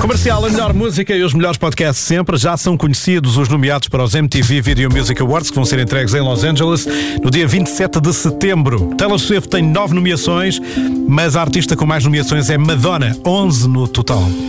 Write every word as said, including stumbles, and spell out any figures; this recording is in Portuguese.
Comercial, a melhor música e os melhores podcasts sempre. Já são conhecidos os nomeados para os M T V Video Music Awards, que vão ser entregues em Los Angeles no dia vinte e sete de setembro. Taylor Swift tem nove nomeações, mas a artista com mais nomeações é Madonna, onze no total.